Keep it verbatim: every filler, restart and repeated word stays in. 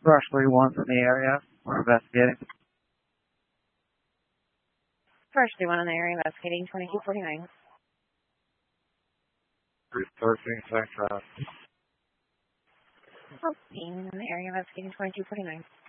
Rush three one's in the area. We're investigating. Rush three one in the area investigating twenty-two forty-nine. three thirteen, thanks, Rob. fourteen in the area investigating twenty-two forty-nine.